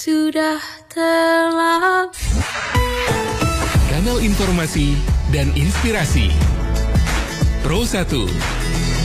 sudah terlambat. Kanal informasi dan inspirasi Pro 1.